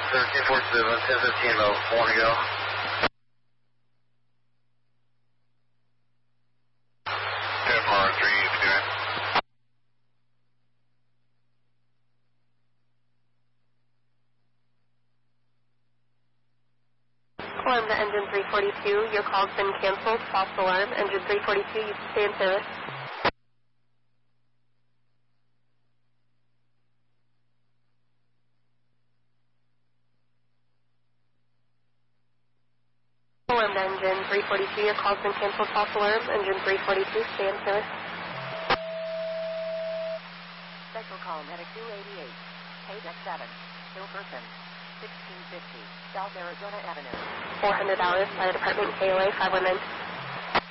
1347, 1015 about 1 to go. FR3, you can do it. Alarm to engine 342. Your call's been canceled. False alarm. Engine 342, you can stay in service. Alarm to engine 342. Your call's been canceled. False alarm. Engine 342, stay in service. Special call medic 288. Paydeck 7. Hilferson. 1650. South Arizona Avenue. $400. Fire Department KOA 519.